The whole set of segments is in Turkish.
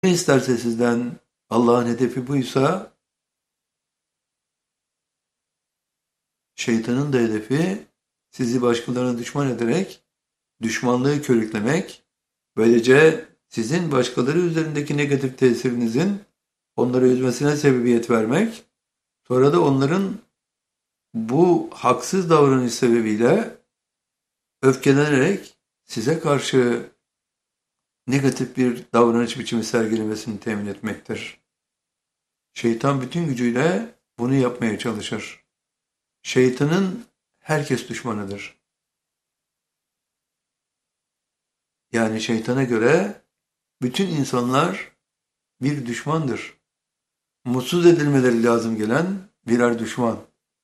Ne isterse sizden, Allah'ın hedefi buysa, şeytanın da hedefi sizi başkalarına düşman ederek, düşmanlığı körüklemek, böylece sizin başkaları üzerindeki negatif tesirinizin onları üzmesine sebebiyet vermek, sonra da onların bu haksız davranış sebebiyle öfkelenerek size karşı negatif bir davranış biçimi sergilemesini temin etmektir. Şeytan bütün gücüyle bunu yapmaya çalışır. Şeytanın herkes düşmanıdır. Yani şeytana göre bütün insanlar bir düşmandır. Mutsuz edilmeleri lazım gelen birer düşman.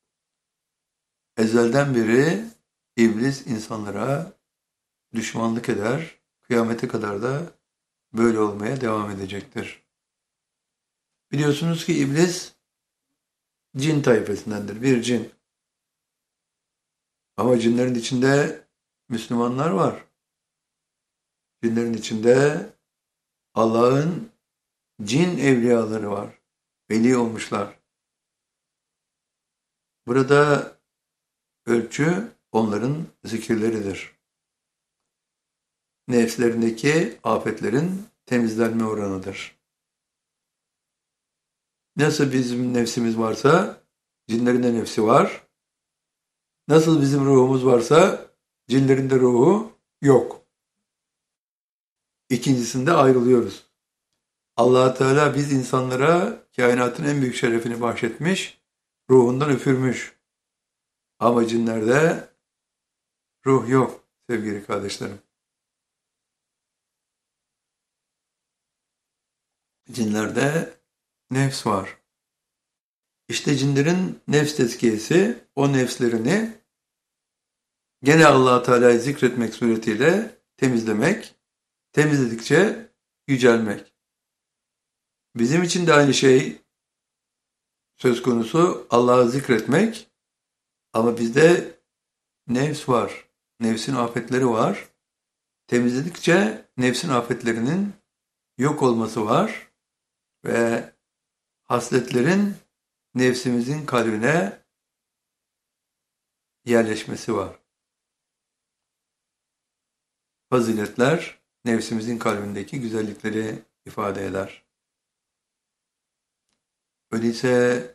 Ezelden beri iblis insanlara düşmanlık eder, kıyamete kadar da böyle olmaya devam edecektir. Biliyorsunuz ki iblis cin tayfasındandır, bir cin. Ama cinlerin içinde Müslümanlar var. Cinlerin içinde Allah'ın cin evliyaları var. Veli olmuşlar. Burada ölçü onların zikirleridir. Nefslerindeki afetlerin temizlenme oranıdır. Nasıl bizim nefsimiz varsa cinlerin de nefsi var. Nasıl bizim ruhumuz varsa cinlerin de ruhu yok. İkincisinde ayrılıyoruz. Allah Teala biz insanlara kainatın en büyük şerefini bahşetmiş, ruhundan üfürmüş. Ama cinlerde ruh yok sevgili kardeşlerim. Cinlerde nefs var. İşte cinlerin nefs tezkiyesi o nefslerini gene Allah Teala'yı zikretmek suretiyle temizlemek, temizledikçe yücelmek. Bizim için de aynı şey söz konusu, Allah'ı zikretmek, ama bizde nefs var, nefsin afetleri var. Temizledikçe nefsin afetlerinin yok olması var ve hasletlerin nefsimizin kalbine yerleşmesi var. Faziletler nefsimizin kalbindeki güzellikleri ifade eder. Öyleyse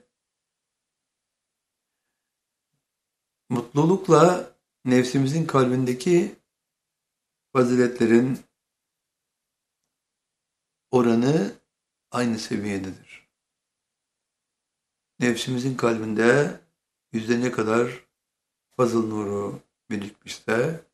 mutlulukla nefsimizin kalbindeki faziletlerin oranı aynı seviyededir. Nefsimizin kalbinde yüzde ne kadar fazıl nuru birikmişse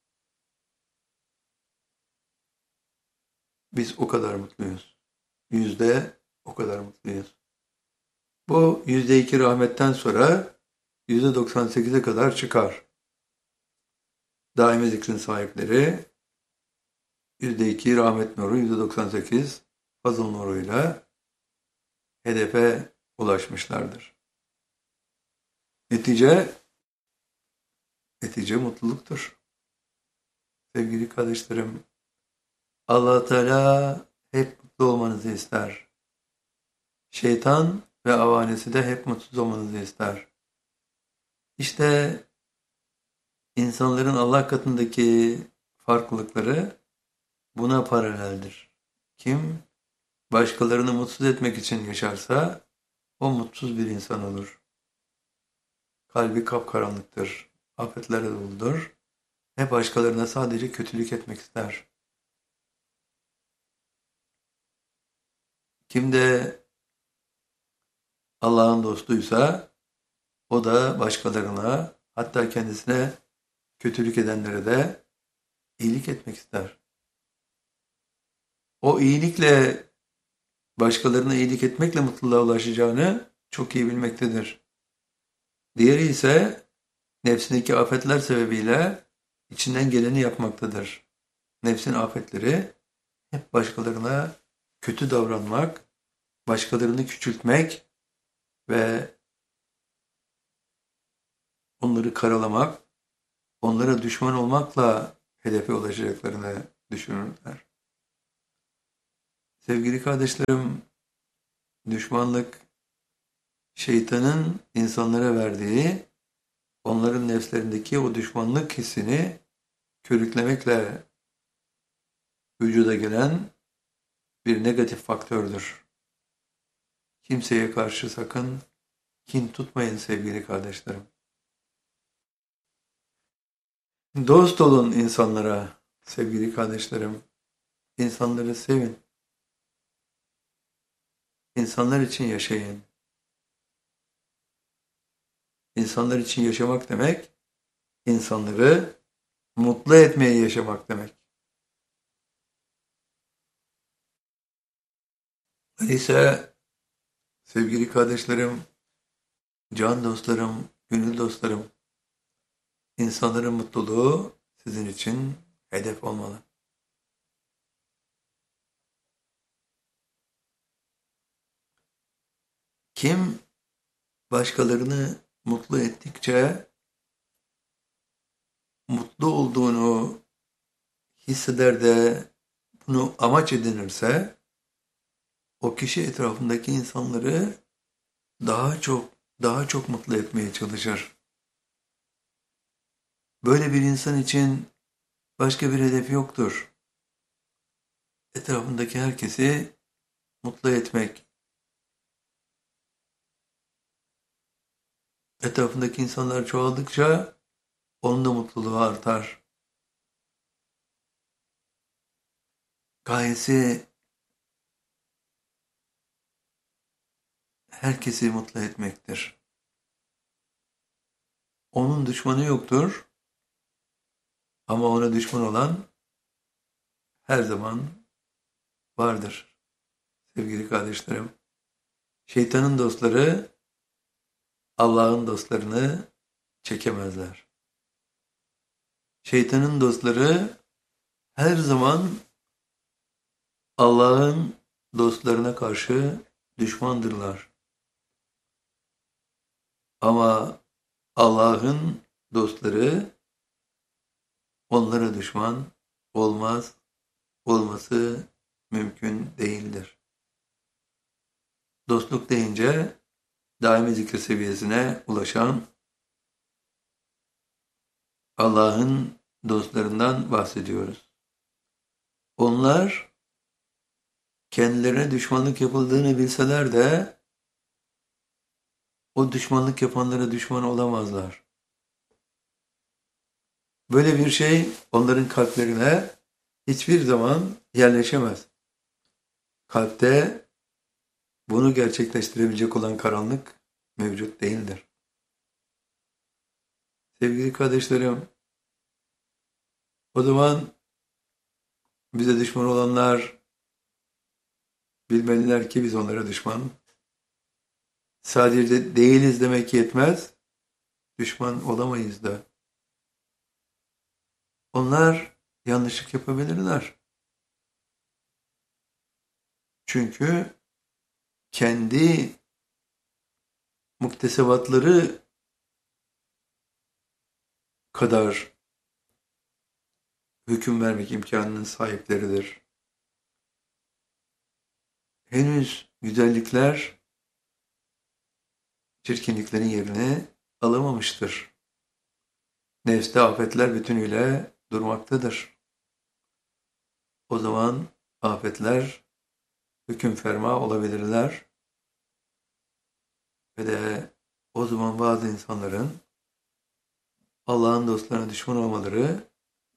biz o kadar mutluyuz. Yüzde o kadar mutluyuz. Bu %2 rahmetten sonra %98'e kadar çıkar. Daimi zikrin sahipleri %2 rahmet nuru, %98 fazıl nuruyla hedefe ulaşmışlardır. Netice mutluluktur. Sevgili kardeşlerim, Allah Teala hep mutlu olmanızı ister. Şeytan ve avanesi de hep mutsuz olmanızı ister. İşte insanların Allah katındaki farklılıkları buna paraleldir. Kim başkalarını mutsuz etmek için yaşarsa o mutsuz bir insan olur. Kalbi kapkaranlıktır, afetlerle doludur ve başkalarına sadece kötülük etmek ister. Kim de Allah'ın dostuysa o da başkalarına, hatta kendisine kötülük edenlere de iyilik etmek ister. O iyilikle, başkalarına iyilik etmekle mutluluğa ulaşacağını çok iyi bilmektedir. Diğeri ise nefsindeki afetler sebebiyle içinden geleni yapmaktadır. Nefsin afetleri hep başkalarına kötü davranmak, başkalarını küçültmek ve onları karalamak, onlara düşman olmakla hedefe ulaşacaklarını düşünürler. Sevgili kardeşlerim, düşmanlık şeytanın insanlara verdiği, onların nefslerindeki o düşmanlık hissini körüklemekle vücuda gelen bir negatif faktördür. Kimseye karşı sakın kin tutmayın sevgili kardeşlerim. Dost olun insanlara sevgili kardeşlerim. İnsanları sevin. İnsanlar için yaşayın. İnsanlar için yaşamak demek, insanları mutlu etmeye yaşamak demek. Öyleyse sevgili kardeşlerim, can dostlarım, gönül dostlarım, insanların mutluluğu sizin için hedef olmalı. Kim başkalarını mutlu ettikçe mutlu olduğunu hisseder de bunu amaç edinirse o kişi etrafındaki insanları daha çok mutlu etmeye çalışır. Böyle bir insan için başka bir hedef yoktur. Etrafındaki herkesi mutlu etmek. Etrafındaki insanlar çoğaldıkça onun da mutluluğu artar. Gayesi herkesi mutlu etmektir. Onun düşmanı yoktur ama ona düşman olan her zaman vardır sevgili kardeşlerim. Şeytanın dostları Allah'ın dostlarını çekemezler. Şeytanın dostları her zaman Allah'ın dostlarına karşı düşmandırlar. Ama Allah'ın dostları onlara düşman olmaz, olması mümkün değildir. Dostluk deyince daimi zikir seviyesine ulaşan Allah'ın dostlarından bahsediyoruz. Onlar kendilerine düşmanlık yapıldığını bilseler de o düşmanlık yapanlara düşman olamazlar. Böyle bir şey onların kalplerine hiçbir zaman yerleşemez. Kalpte bunu gerçekleştirebilecek olan karanlık mevcut değildir. Sevgili kardeşlerim, o zaman bize düşman olanlar bilmeliler ki biz onlara düşman. Sadece değiliz demek yetmez, düşman olamayız da. Onlar yanlışlık yapabilirler. Çünkü kendi muktesebatları kadar hüküm vermek imkanının sahipleridir. Henüz güzellikler çirkinliklerin yerini alamamıştır. Nefste afetler bütünüyle durmaktadır. O zaman afetler hüküm ferma olabilirler ve de o zaman bazı insanların Allah'ın dostlarına düşman olmaları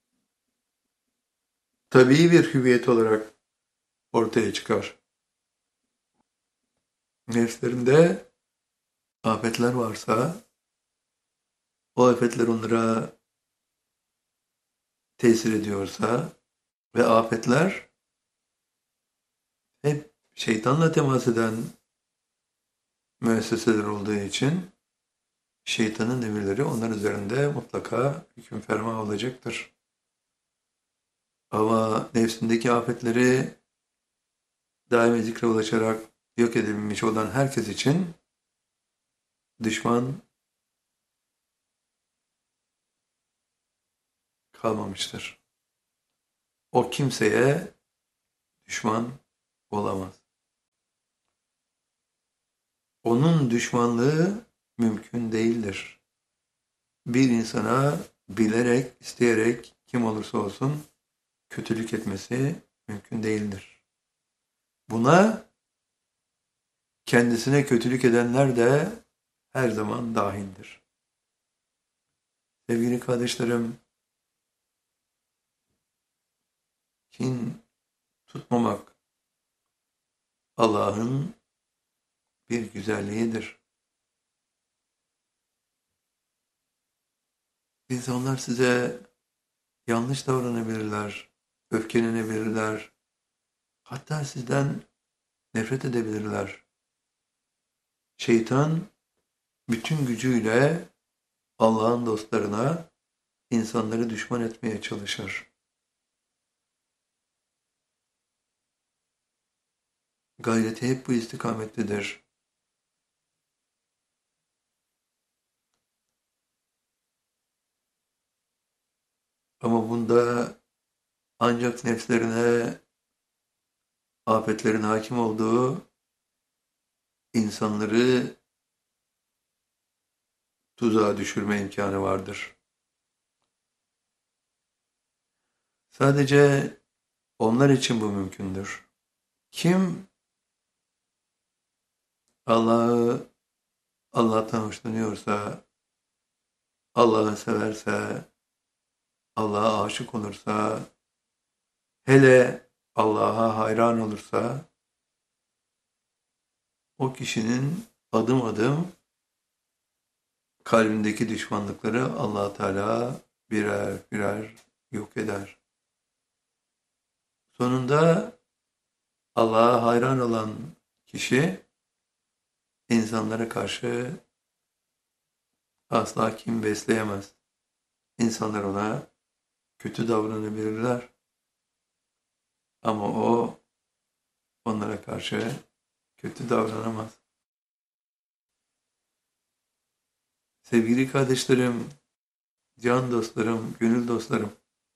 tabii bir hüviyet olarak ortaya çıkar. Nefslerinde afetler varsa o afetler onlara tesir ediyorsa ve afetler hep şeytanla temas eden müesseseler olduğu için şeytanın emirleri onlar üzerinde mutlaka hüküm ferma olacaktır. Ama nefsindeki afetleri daimi zikre ulaşarak yok edilmiş olan herkes için düşman kalmamıştır. O kimseye düşman olamaz. Onun düşmanlığı mümkün değildir. Bir insana bilerek, isteyerek kim olursa olsun kötülük etmesi mümkün değildir. Buna kendisine kötülük edenler de her zaman dahildir. Sevgili kardeşlerim, kin tutmamak Allah'ın bir güzelliğidir. İnsanlar size yanlış davranabilirler, öfkelenebilirler, hatta sizden nefret edebilirler. Şeytan bütün gücüyle Allah'ın dostlarına insanları düşman etmeye çalışır. Gayreti hep bu istikamettedir. Ama bunda ancak nefslerine afetlerin hakim olduğu insanları tuzağa düşürme imkanı vardır. Sadece onlar için bu mümkündür. Kim Allah'tan hoşlanıyorsa, Allah'ı severse, Allah'a aşık olursa, hele Allah'a hayran olursa, o kişinin adım adım kalbindeki düşmanlıkları Allah Teala birer birer yok eder. Sonunda Allah'a hayran olan kişi insanlara karşı asla kin besleyemez. İnsanlar ona kötü davranabilirler ama o onlara karşı kötü davranamaz. Sevgili kardeşlerim, can dostlarım, gönül dostlarım,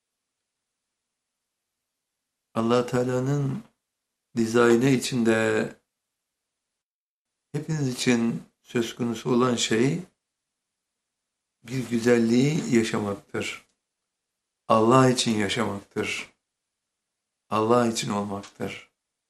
Allah Teala'nın dizaynı içinde hepiniz için söz konusu olan şey bir güzelliği yaşamaktır. Allah için yaşamaktır. Allah için olmaktır.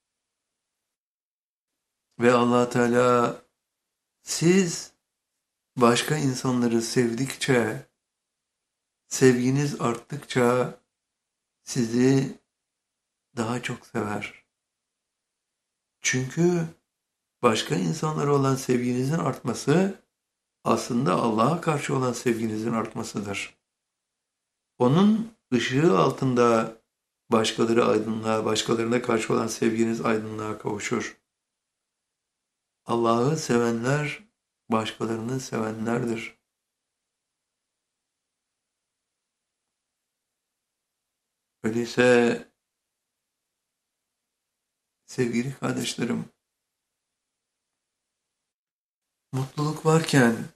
Ve Allah Teala siz başka insanları sevdikçe, sevginiz arttıkça sizi daha çok sever. Çünkü başka insanlara olan sevginizin artması aslında Allah'a karşı olan sevginizin artmasıdır. Onun ışığı altında başkaları aydınlığa, başkalarına karşı olan sevginiz aydınlığa kavuşur. Allah'ı sevenler başkalarını sevenlerdir. Öyleyse sevgili kardeşlerim, mutluluk varken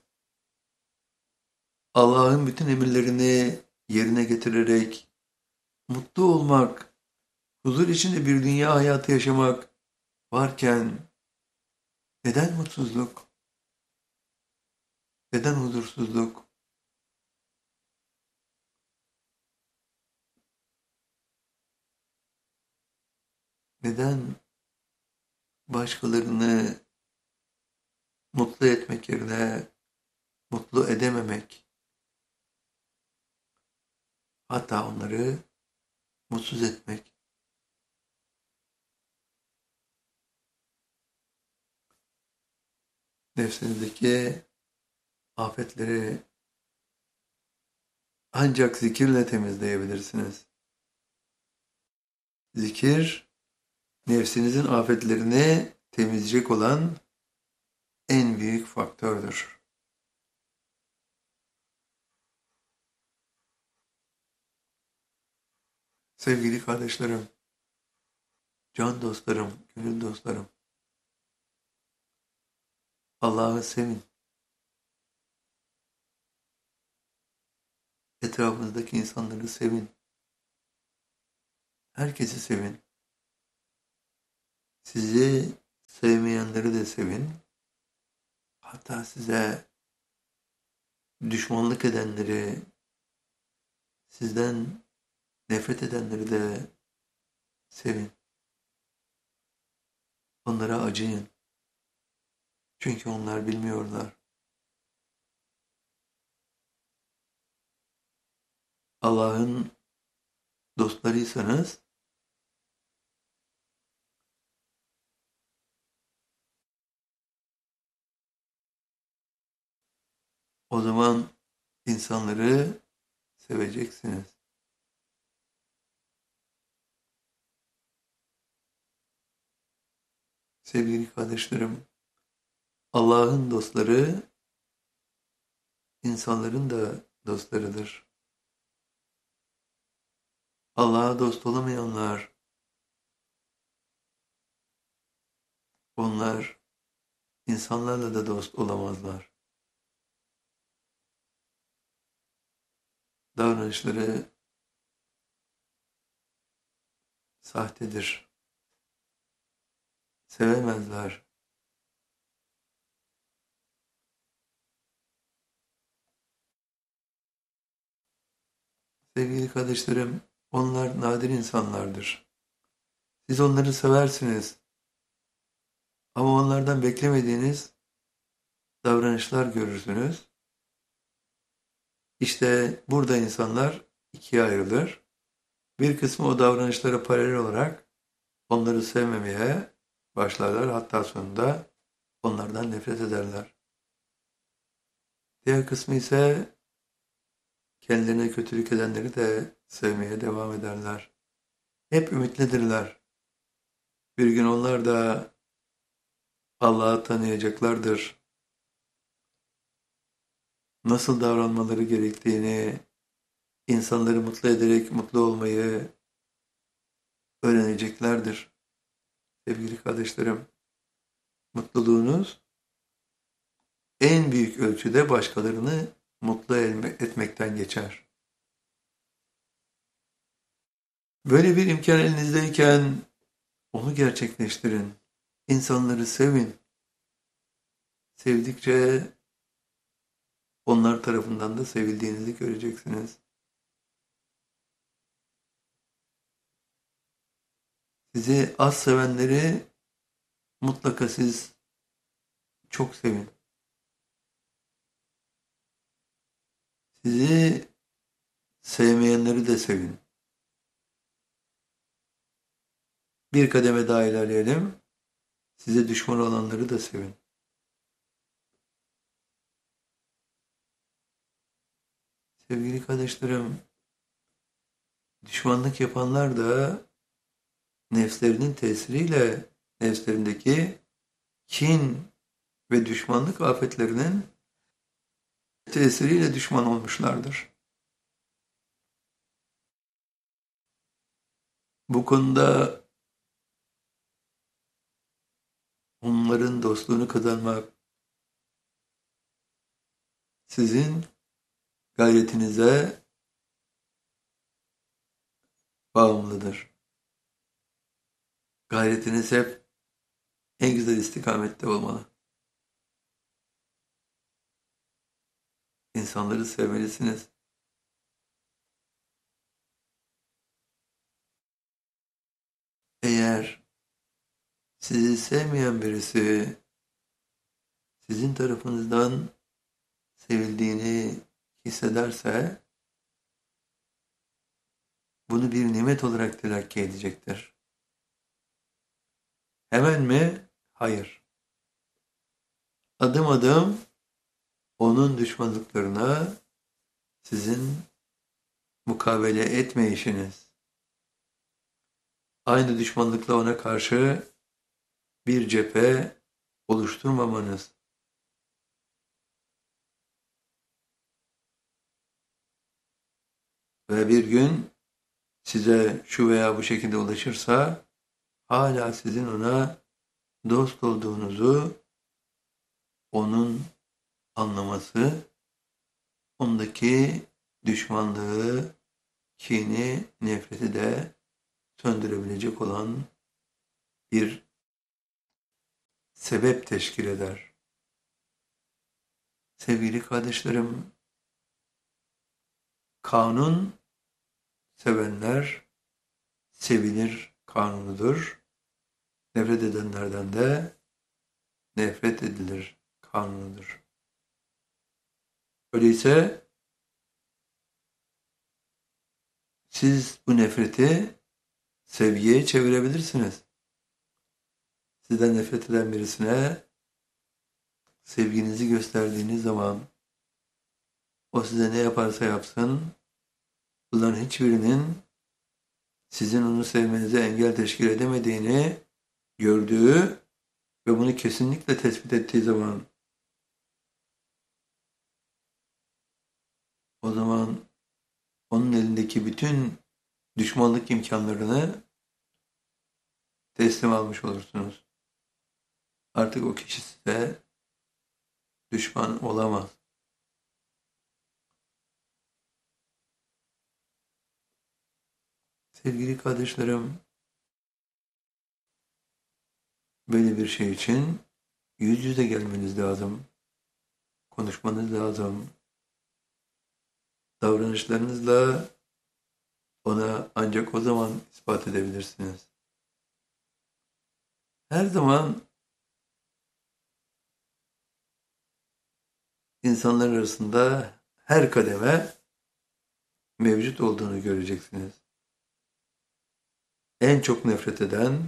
Allah'ın bütün emirlerini yerine getirerek mutlu olmak, huzur içinde bir dünya hayatı yaşamak varken neden mutsuzluk? Neden huzursuzluk? Neden başkalarını mutlu etmek yerine mutlu edememek? Hatta onları mutsuz etmek. Nefsinizdeki afetleri ancak zikirle temizleyebilirsiniz. Zikir, nefsinizin afetlerini temizleyecek olan en büyük faktördür. Sevgili kardeşlerim, can dostlarım, gönül dostlarım, Allah'ı sevin. Etrafınızdaki insanları sevin. Herkesi sevin. Sizi sevmeyenleri de sevin. Hatta size düşmanlık edenleri, sizden nefret edenleri de sevin. Onlara acıyın. Çünkü onlar bilmiyorlar. Allah'ın dostlarıysanız o zaman insanları seveceksiniz. Sevgili kardeşlerim, Allah'ın dostları insanların da dostlarıdır. Allah'a dost olamayanlar, onlar insanlarla da dost olamazlar. Davranışları sahtedir. Sevemezler. Sevgili kardeşlerim, onlar nadir insanlardır. Siz onları seversiniz ama onlardan beklemediğiniz davranışlar görürsünüz. İşte burada insanlar ikiye ayrılır. Bir kısmı o davranışlara paralel olarak onları sevmemeye başlarlar. Hatta sonunda onlardan nefret ederler. Diğer kısmı ise kendilerine kötülük edenleri de sevmeye devam ederler. Hep ümitlidirler. Bir gün onlar da Allah'ı tanıyacaklardır. Nasıl davranmaları gerektiğini, insanları mutlu ederek mutlu olmayı öğreneceklerdir. Sevgili kardeşlerim, mutluluğunuz en büyük ölçüde başkalarını mutlu etmekten geçer. Böyle bir imkan elinizdeyken onu gerçekleştirin. İnsanları sevin. Sevdikçe onlar tarafından da sevildiğinizi göreceksiniz. Sizi az sevenleri mutlaka siz çok sevin. Sizi sevmeyenleri de sevin. Bir kademe daha ilerleyelim. Size düşman olanları da sevin. Sevgili kardeşlerim, düşmanlık yapanlar da nefslerinin tesiriyle nefslerindeki kin ve düşmanlık afetlerinin tesiriyle düşman olmuşlardır. Bu konuda onların dostluğunu kazanmak sizin gayretinize bağımlıdır. Gayretiniz hep en güzel istikamette olmalı. İnsanları sevmelisiniz. Eğer sizi sevmeyen birisi sizin tarafınızdan sevildiğini hissederse bunu bir nimet olarak telakki edecektir. Hemen mi? Hayır. Adım adım onun düşmanlıklarına sizin mukabele etmeyişiniz, aynı düşmanlıkla ona karşı bir cephe oluşturmamanız, ve bir gün size şu veya bu şekilde ulaşırsa hala sizin ona dost olduğunuzu onun anlaması, ondaki düşmanlığı, kini, nefreti de söndürebilecek olan bir sebep teşkil eder. Sevgili kardeşlerim, kanun sevenler sevilir kanunudur. Nefret edenlerden de nefret edilir kanunudur. Öyleyse siz bu nefreti sevgiye çevirebilirsiniz. Sizden nefret eden birisine sevginizi gösterdiğiniz zaman o size ne yaparsa yapsın, bunların hiçbirinin sizin onu sevmenize engel teşkil edemediğini gördüğü ve bunu kesinlikle tespit ettiği zaman o zaman onun elindeki bütün düşmanlık imkanlarını teslim almış olursunuz. Artık o kişi size düşman olamaz. Sevgili kardeşlerim, böyle bir şey için yüz yüze gelmeniz lazım. Konuşmanız lazım. Davranışlarınızla ona ancak o zaman ispat edebilirsiniz. Her zaman insanlar arasında her kademe mevcut olduğunu göreceksiniz. En çok nefret eden,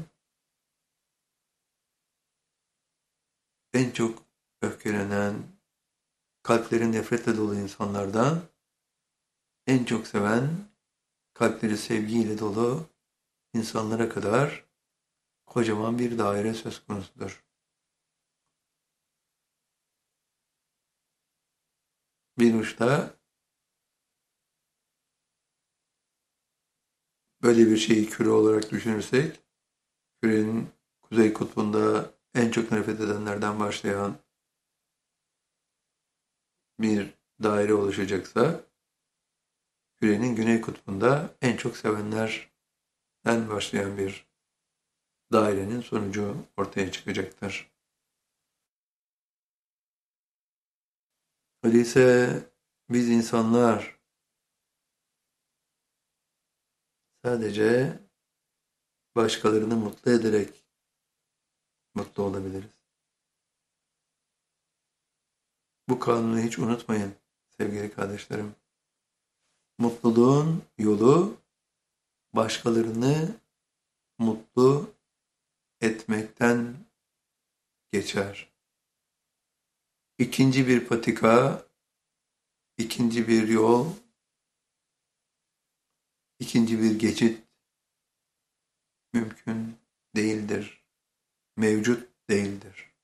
en çok öfkelenen, kalpleri nefretle dolu insanlardan en çok seven, kalpleri sevgiyle dolu insanlara kadar kocaman bir daire söz konusudur. Bir uçta böyle bir şeyi küre olarak düşünürsek, kürenin kuzey kutbunda en çok nefret edenlerden başlayan bir daire oluşacaksa, kürenin güney kutbunda en çok sevenlerden başlayan bir dairenin sonucu ortaya çıkacaktır. Öyleyse biz insanlar sadece başkalarını mutlu ederek mutlu olabiliriz. Bu kanunu hiç unutmayın sevgili kardeşlerim. Mutluluğun yolu başkalarını mutlu etmekten geçer. İkinci bir patika, ikinci bir yol, ikinci bir geçit mümkün değildir, mevcut değildir.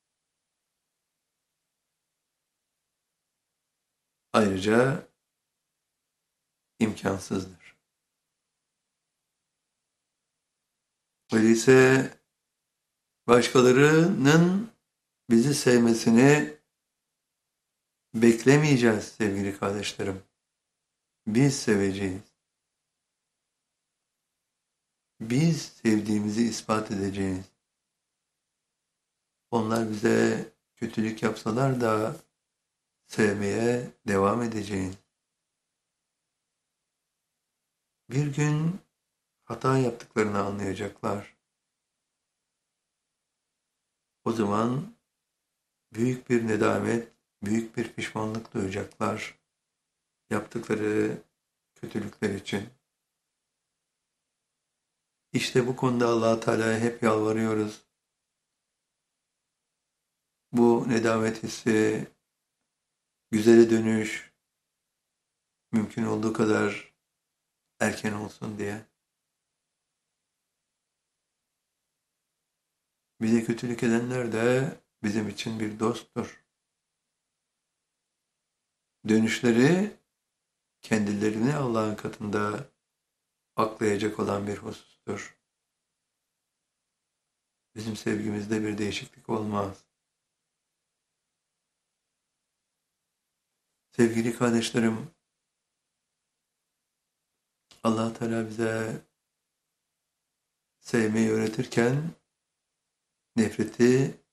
Ayrıca imkansızdır. Öyleyse başkalarının bizi sevmesini beklemeyeceğiz sevgili kardeşlerim. Biz seveceğiz. Biz sevdiğimizi ispat edeceğiz. Onlar bize kötülük yapsalar da sevmeye devam edeceğiz. Bir gün hata yaptıklarını anlayacaklar. O zaman büyük bir nedamet, büyük bir pişmanlık duyacaklar yaptıkları kötülükler için. İşte bu konuda Allah-u Teala'ya hep yalvarıyoruz. Bu nedamet hissi, güzele dönüş mümkün olduğu kadar erken olsun diye. Bize kötülük edenler de bizim için bir dosttur. Dönüşleri kendilerini Allah'ın katında aklayacak olan bir husustur. Bizim sevgimizde bir değişiklik olmaz. Sevgili kardeşlerim, Allah Teala bize sevmeyi öğretirken nefreti